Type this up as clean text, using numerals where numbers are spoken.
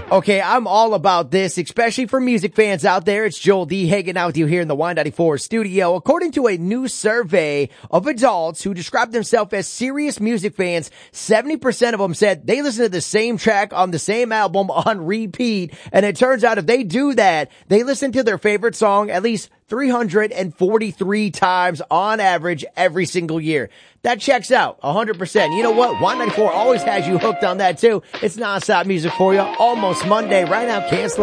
Okay, I'm all about this, especially for music fans out there. It's Joel D hanging out with you here in the Y94 studio. According to a new survey of adults who describe themselves as serious music fans, 70% of them said they listen to the same track on the same album on repeat. And it turns out if they do that, they listen to their favorite song at least 343 times on average every single year. That checks out 100%. You know what? Y94 always has you hooked on that too. It's nonstop music for you. Almost Monday. Right now, cancel